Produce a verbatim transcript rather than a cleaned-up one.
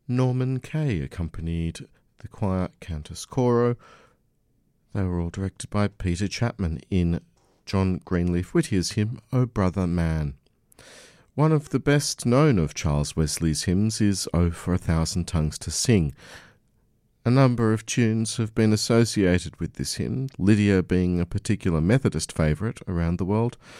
Norman Kay accompanied the choir Cantus Coro. They were all directed by Peter Chapman in John Greenleaf Whittier's hymn, O Brother Man. One of the best known of Charles Wesley's hymns is O for a Thousand Tongues to Sing. A number of tunes have been associated with this hymn, Lydia being a particular Methodist favourite around the world.